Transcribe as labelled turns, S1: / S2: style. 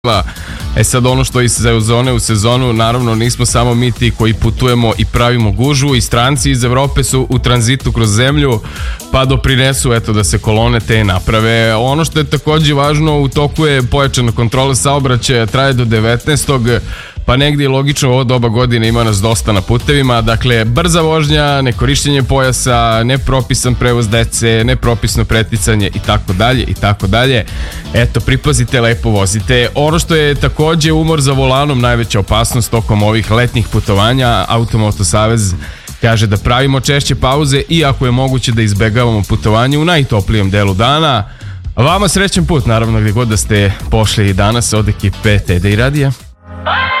S1: Sad ono što iz sezone u sezonu, naravno nismo samo mi ti koji putujemo i pravimo gužvu, i stranci iz Evrope su u tranzitu kroz zemlju, pa doprinesu da se kolone te naprave. Ono što je takođe važno, u toku je pojačana kontrola saobraćaja, traje do 19. Pa negdje je logično, ovo doba godine ima nas dosta na putevima, dakle brza vožnja, nekorišćenje pojasa, nepropisan prevoz dece, nepropisno preticanje i tako dalje. Eto, pripazite, lepo vozite. Ono što je takođe umor za volanom najveća opasnost tokom ovih letnjih putovanja, Automoto Savez kaže da pravimo češće pauze i ako je moguće da izbegavamo putovanje u najtoplijem delu dana. Vama srećan put, naravno, gdje god da ste pošli danas od ekipe Tede i Radija.